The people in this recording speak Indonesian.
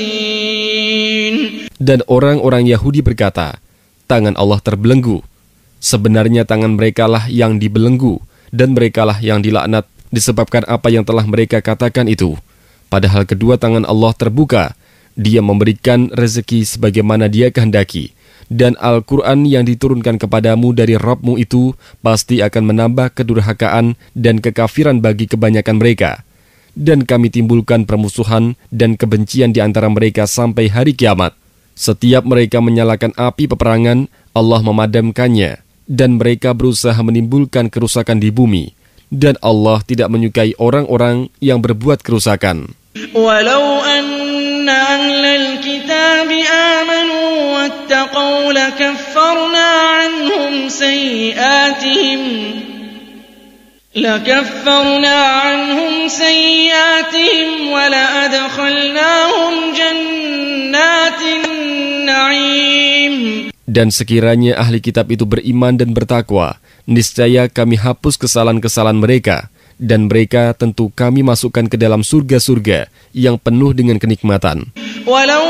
Dan orang-orang Yahudi berkata, tangan Allah terbelenggu. Sebenarnya tangan merekalah yang dibelenggu, dan merekalah yang dilaknat disebabkan apa yang telah mereka katakan itu. Padahal kedua tangan Allah terbuka, Dia memberikan rezeki sebagaimana Dia kehendaki. Dan Al-Quran yang diturunkan kepadamu dari Rabb-Mu itu pasti akan menambah kedurhakaan dan kekafiran bagi kebanyakan mereka. Dan kami timbulkan permusuhan dan kebencian di antara mereka sampai hari kiamat. Setiap mereka menyalakan api peperangan, Allah memadamkannya, dan mereka berusaha menimbulkan kerusakan di bumi. Dan Allah tidak menyukai orang-orang yang berbuat kerusakan. Walau anna ahlal kitab amanu wattaqaw lakaffarna anhum sayyi'atihim wa la'adkhalnahum jannatin na'im. Dan sekiranya ahli kitab itu beriman dan bertakwa, niscaya kami hapus kesalahan-kesalahan mereka, dan mereka tentu kami masukkan ke dalam surga-surga yang penuh dengan kenikmatan. Walau